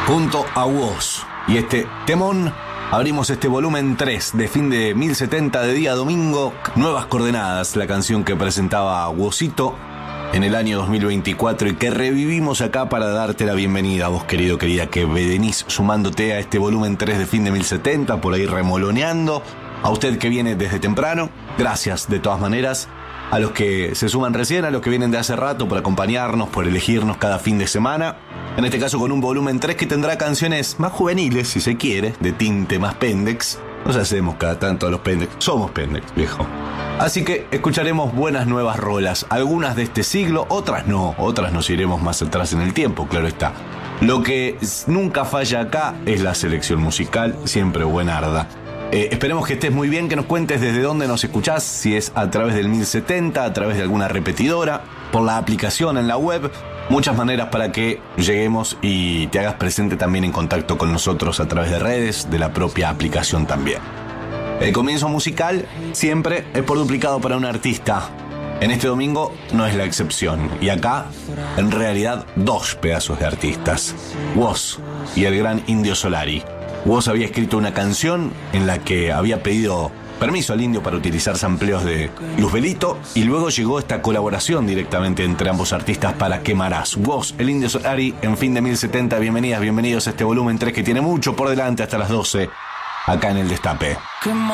junto a Woz y este temón. Abrimos este volumen 3 de fin de 1070 de día domingo. Nuevas coordenadas, la canción que presentaba Wozito en el año 2024 y que revivimos acá para darte la bienvenida a vos, querido, querida, que venís sumándote a este volumen 3 de fin de 1070, por ahí remoloneando. A usted que viene desde temprano, gracias de todas maneras. A los que se suman recién, a los que vienen de hace rato, por acompañarnos, por elegirnos cada fin de semana. En este caso con un volumen 3 que tendrá canciones más juveniles, si se quiere, de tinte más pendex. Nos hacemos cada tanto a los pendex. Somos pendex, viejo. Así que escucharemos buenas nuevas rolas. Algunas de este siglo, otras no. Otras nos iremos más atrás en el tiempo, claro está. Lo que nunca falla acá es la selección musical, siempre buenarda. Esperemos que estés muy bien, que nos cuentes desde dónde nos escuchás, si es a través del 1070, a través de alguna repetidora, por la aplicación en la web. Muchas maneras para que lleguemos y te hagas presente también en contacto con nosotros a través de redes, de la propia aplicación también. El comienzo musical siempre es por duplicado para un artista. En este domingo no es la excepción. Y acá, en realidad, dos pedazos de artistas. Woz y el gran Indio Solari. Woz había escrito una canción en la que había pedido permiso al Indio para utilizar sampleos de Luzbelito, y luego llegó esta colaboración directamente entre ambos artistas para Quemarás. Woz, el Indio Solari, en fin de 1070. Bienvenidas, bienvenidos a este volumen 3 que tiene mucho por delante hasta las 12, acá en El Destape.